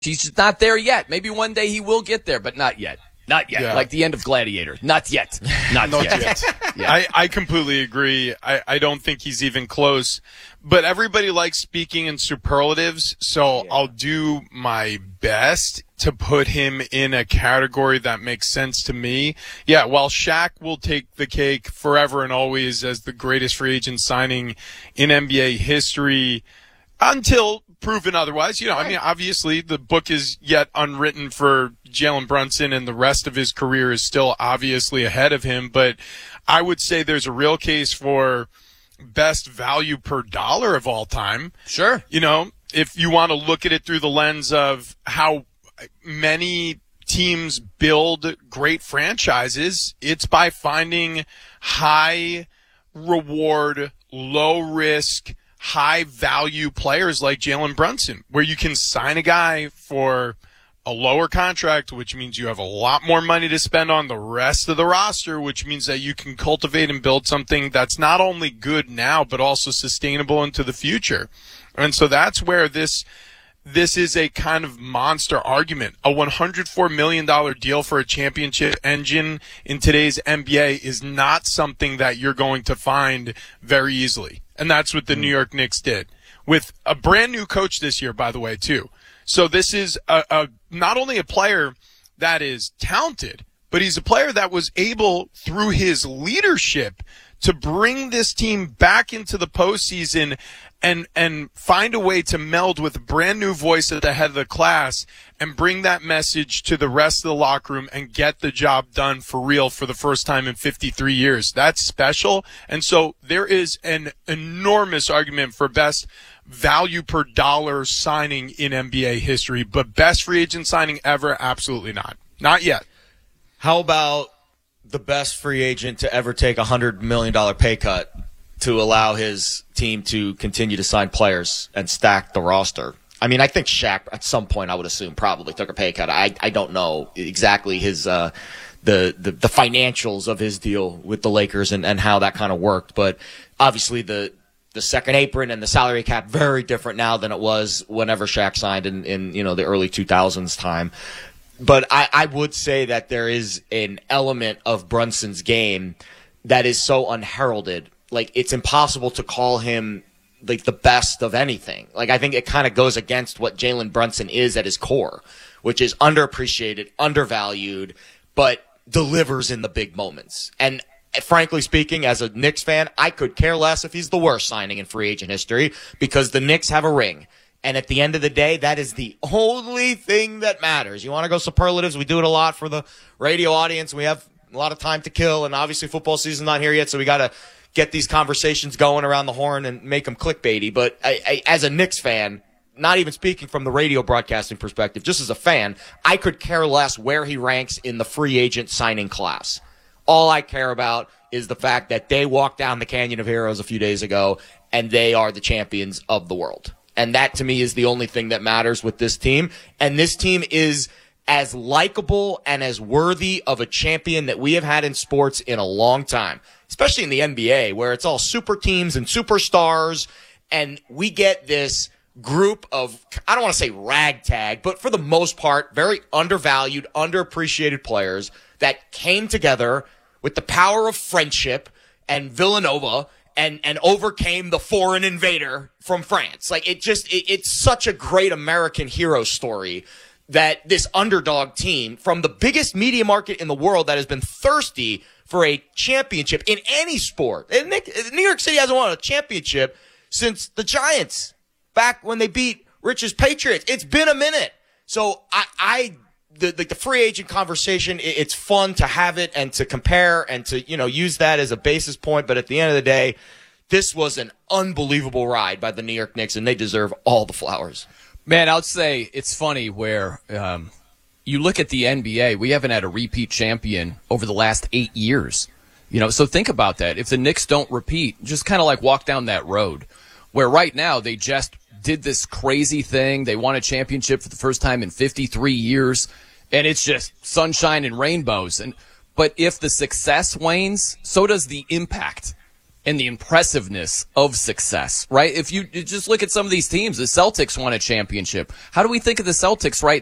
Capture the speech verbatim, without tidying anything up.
He's just not there yet. Maybe one day he will get there, but not yet. Not yet. Yeah. Like the end of Gladiator. Not yet. Not, not yet. yet. yeah. I, I completely agree. I, I don't think he's even close. But everybody likes speaking in superlatives, so yeah. I'll do my best to put him in a category that makes sense to me. Yeah, while Shaq will take the cake forever and always as the greatest free agent signing in N B A history until proven otherwise. You know, I mean, obviously the book is yet unwritten for Jalen Brunson and the rest of his career is still obviously ahead of him. But I would say there's a real case for best value per dollar of all time. Sure. You know, if you want to look at it through the lens of how many teams build great franchises, it's by finding high reward, low risk, high value players like Jalen Brunson, where you can sign a guy for a lower contract, which means you have a lot more money to spend on the rest of the roster, which means that you can cultivate and build something that's not only good now, but also sustainable into the future. And so that's where this this is a kind of monster argument. A one hundred four million dollars deal for a championship engine in today's N B A is not something that you're going to find very easily. And that's what the New York Knicks did with a brand new coach this year, by the way, too. So this is a, a not only a player that is talented, but he's a player that was able, through his leadership, to bring this team back into the postseason and and find a way to meld with a brand new voice at the head of the class and bring that message to the rest of the locker room and get the job done for real for the first time in fifty-three years. That's special. And so there is an enormous argument for best value per dollar signing in N B A history, but best free agent signing ever, absolutely not. Not yet. How about the best free agent to ever take a one hundred million dollars pay cut to allow his team to continue to sign players and stack the roster? I mean, I think Shaq at some point, I would assume, probably took a pay cut. I I don't know exactly his uh, the, the the financials of his deal with the Lakers and, and how that kind of worked, but obviously the the second apron and the salary cap very different now than it was whenever Shaq signed in, in you know the early two thousands time. But I, I would say that there is an element of Brunson's game that is so unheralded. Like, it's impossible to call him like the best of anything. Like, I think it kind of goes against what Jalen Brunson is at his core, which is underappreciated, undervalued, but delivers in the big moments. And frankly speaking, as a Knicks fan, I could care less if he's the worst signing in free agent history because the Knicks have a ring. And at the end of the day, that is the only thing that matters. You want to go superlatives? We do it a lot for the radio audience. We have a lot of time to kill, and obviously football season's not here yet, so we got to get these conversations going around the horn and make them clickbaity. But I, I, as a Knicks fan, not even speaking from the radio broadcasting perspective, just as a fan, I could care less where he ranks in the free agent signing class. All I care about is the fact that they walked down the Canyon of Heroes a few days ago, and they are the champions of the world. And that, to me, is the only thing that matters with this team. And this team is as likable and as worthy of a champion that we have had in sports in a long time, especially in the N B A, where it's all super teams and superstars. And we get this group of, I don't want to say ragtag, but for the most part, very undervalued, underappreciated players that came together with the power of friendship and Villanova and and overcame the foreign invader from France. Like, it just, it, it's such a great American hero story that this underdog team from the biggest media market in the world that has been thirsty for a championship in any sport. And Nick, New York City hasn't won a championship since the Giants back when they beat Rich's Patriots. It's been a minute. So I, I, the, the, the free agent conversation, it, it's fun to have it and to compare and to, you know, use that as a basis point. But at the end of the day, this was an unbelievable ride by the New York Knicks, and they deserve all the flowers. Man, I would say it's funny where um, you look at the N B A, we haven't had a repeat champion over the last eight years. You know, so think about that. If the Knicks don't repeat, just kind of like walk down that road where right now they just did this crazy thing. They won a championship for the first time in fifty-three years, and it's just sunshine and rainbows. And but if the success wanes, so does the impact. and the impressiveness of success, right? If you you just look at some of these teams, the Celtics won a championship. How do we think of the Celtics right